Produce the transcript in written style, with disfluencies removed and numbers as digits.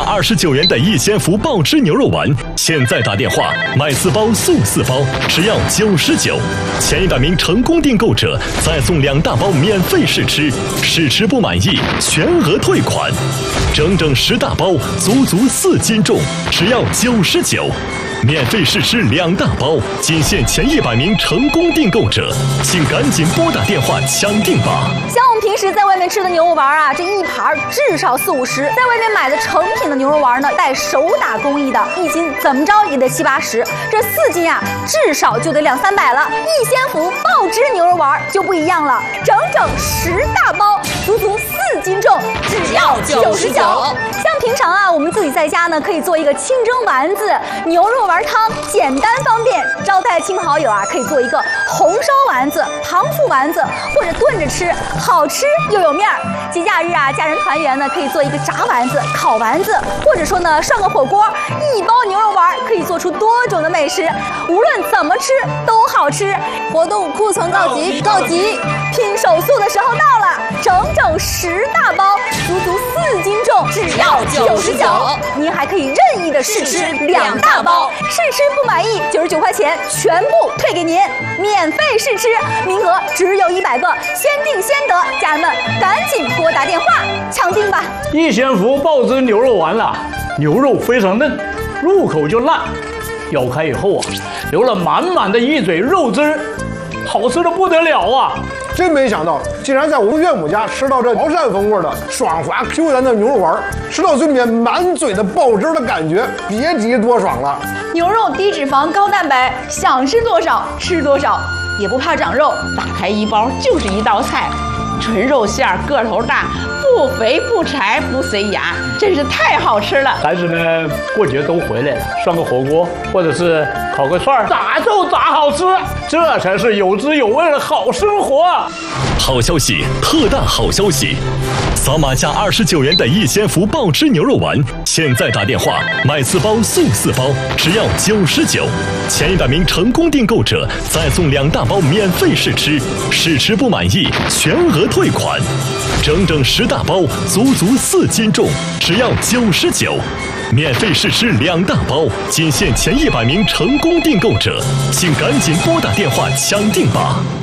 29元的逸仙福爆汁牛肉丸，现在打电话买4包送4包，只要99。前100名成功订购者再送2大包免费试吃，试吃不满意全额退款。整整10大包，足4斤重，只要99。免费试吃2大包，仅限前100名成功订购者，请赶紧拨打电话抢订吧。 像我们平时在外面吃的牛肉丸啊，这一盘至少40-50，在外面买的成品的牛肉丸呢，带手打工艺的，1斤怎么着也得70-80，这4斤啊，至少就得200-300了。逸仙福爆汁牛肉丸就不一样了，整整10大包，足4斤重，只要99。像平常啊，我们自己在家呢，可以做一个清蒸丸子、牛肉丸汤，简单方便。招待亲朋好友啊，可以做一个红烧丸子、糖醋丸子，或者炖着吃，好吃又有面儿。节假日啊，家人团圆呢，可以做一个炸丸子、烤丸子，或者说呢，涮个火锅。1包牛肉丸可以做出多种的美食，无论怎么吃都好吃。活动库存告急，拼手速的时候到了，整10大包，足4斤重，只要99。您还可以任意的试吃2大包，试吃不满意99块钱全部退给您，免费试吃，名额只有100个，先订先得，家人们赶紧拨打电话抢订吧。 逸仙福爆汁牛肉丸了，牛肉非常嫩，入口就烂，咬开以后啊，流了满满的一嘴肉汁儿，好吃的不得了啊！ 真没想到，竟然在我们岳母家吃到这潮汕风味的爽滑 Q 弹的牛肉丸，吃到嘴里面满嘴的爆汁的感觉，别提多爽了。 牛肉低脂肪高蛋白，想吃多少吃多少，也不怕长肉。打开一包就是一道菜，纯肉馅儿，个头大，不肥不柴不塞牙，真是太好吃了。 孩子们过节都回来了，涮个火锅或者是烤个串儿，咋就咋好吃，这才是有滋有味的好生活。 好消息，特大好消息！扫码价29元的逸仙福爆汁牛肉丸，现在打电话买4包送4包，只要99。前100名成功订购者再送2大包免费试吃，试吃不满意全额退款。整10大包，足4斤重，只要99。免费试吃2大包，仅限前100名成功订购者，请赶紧拨打电话抢订吧。